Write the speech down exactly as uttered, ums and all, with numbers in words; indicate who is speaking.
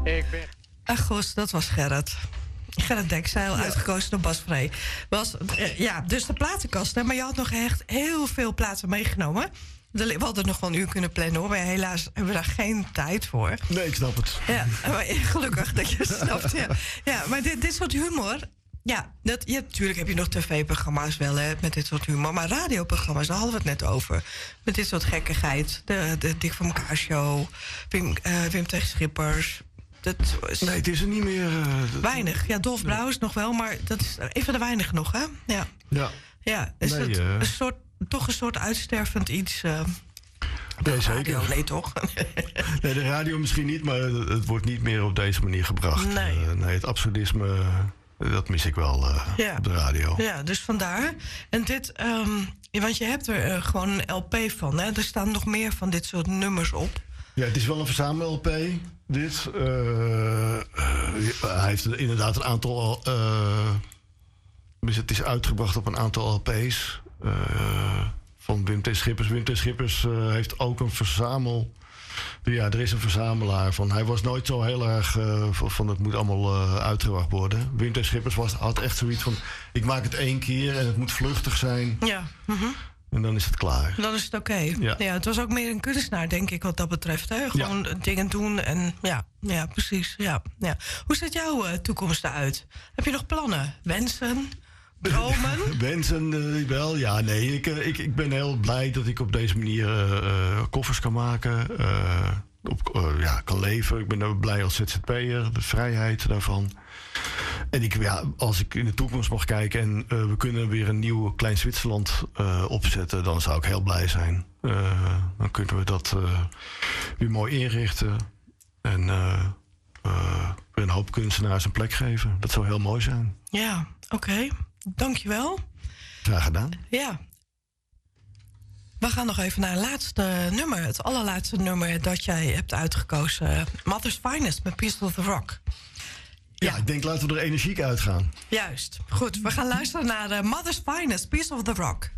Speaker 1: Ik ben...
Speaker 2: Ach, goos, dat was Gerrit. Gerrit Dekzeil, ja. Uitgekozen door Bas Vree. Was, uh, ja, dus de platenkast. Hè, maar je had nog echt heel veel platen meegenomen. We hadden nog wel een uur kunnen plannen, hoor. Maar helaas hebben we daar geen tijd voor.
Speaker 3: Nee, ik snap het.
Speaker 2: Ja, maar gelukkig dat je het snapt. Ja, ja maar dit, dit soort humor... Ja, dat, ja, natuurlijk heb je nog tv-programma's wel, hè, met dit soort humor. Maar radioprogramma's, daar hadden we het net over. Met dit soort gekkigheid. De, de Dik voor elkaar show. Wim, uh, Wim tegen Schippers. Dat is
Speaker 3: nee, het is er niet meer... Uh,
Speaker 2: weinig. Ja, Dolf Brouwers nog wel, maar dat is een van de weinigen nog, hè? Ja.
Speaker 3: Ja.
Speaker 2: Ja, is
Speaker 3: nee,
Speaker 2: het
Speaker 3: uh...
Speaker 2: een soort, toch een soort uitstervend iets... Uh,
Speaker 3: nee, zeker.
Speaker 2: Nee, toch?
Speaker 3: Nee, de radio misschien niet, maar het wordt niet meer op deze manier gebracht.
Speaker 2: Nee.
Speaker 3: Uh, nee, het absurdisme... Dat mis ik wel uh, ja. op de radio.
Speaker 2: Ja, dus vandaar. En dit, um, want je hebt er uh, gewoon een L P van, hè? Er staan nog meer van dit soort nummers op.
Speaker 3: Ja, het is wel een verzamel-L P, dit. Uh, uh, hij heeft inderdaad een aantal... Uh, dus het is uitgebracht op een aantal L P's. Uh, van Wim T. Schippers. Wim T. Schippers uh, heeft ook een verzamel... Ja, er is een verzamelaar van. Hij was nooit zo heel erg uh, van het moet allemaal uh, uitgebracht worden. Wim T. Schippers was, had echt zoiets van... ik maak het één keer en het moet vluchtig zijn.
Speaker 2: Ja. Mm-hmm.
Speaker 3: En dan is het klaar.
Speaker 2: Dan is het oké. Okay. Ja. ja, het was ook meer een kunstenaar, denk ik, wat dat betreft. Hè? Gewoon ja. dingen doen en ja, ja precies. Ja, ja. Hoe ziet jouw uh, toekomst eruit? Heb je nog plannen? Wensen? Dromen?
Speaker 3: Wensen uh, wel, ja, nee. Ik, uh, ik, ik ben heel blij dat ik op deze manier uh, uh, koffers kan maken. Uh, op, uh, ja, kan leven. Ik ben ook blij als Z Z P'er. De vrijheid daarvan. En ik, ja, als ik in de toekomst mag kijken... en uh, we kunnen weer een nieuw Klein Zwitserland uh, opzetten... dan zou ik heel blij zijn. Uh, dan kunnen we dat uh, weer mooi inrichten. En uh, uh, weer een hoop kunstenaars een plek geven. Dat zou heel mooi zijn.
Speaker 2: Ja, oké. Okay. Dankjewel.
Speaker 3: Graag gedaan.
Speaker 2: Ja. We gaan nog even naar het laatste nummer. Het allerlaatste nummer dat jij hebt uitgekozen. Mother's Finest met Piece of the Rock.
Speaker 3: Ja, ja, ik denk laten we er energiek uitgaan.
Speaker 2: Juist. Goed, we gaan luisteren naar uh, Mother's Finest, Piece of the Rock.